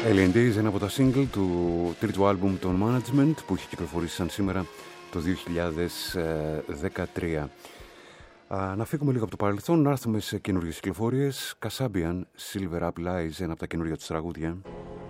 L&D's, ένα από τα single του τρίτου άλμπουμ των Management που έχει κυκλοφορήσει σαν σήμερα το 2013. Να φύγουμε λίγο από το παρελθόν, να έρθουμε σε καινούργιες κυκλοφορίες. Kasabian, Silver Up Lies, ένα από τα καινούργια τους τραγούδια.